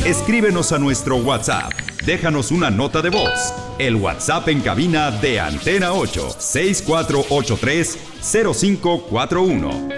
Escríbenos a nuestro WhatsApp. Déjanos una nota de voz. El WhatsApp en cabina de Antena 8, 6483-0541.